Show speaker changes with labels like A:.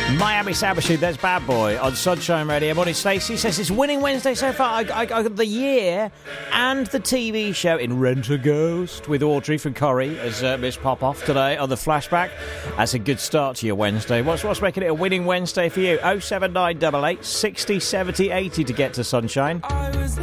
A: Miami Sabbath, there's Bad Boy on Sunshine Radio. Morning, Stacey says it's winning Wednesday so far. I got the year and the TV show in Rent a Ghost with Audrey from Corrie as Miss Popoff today on the Flashback. That's a good start to your Wednesday. What's making it a winning Wednesday for you? 07988 60 70 80 to get to Sunshine.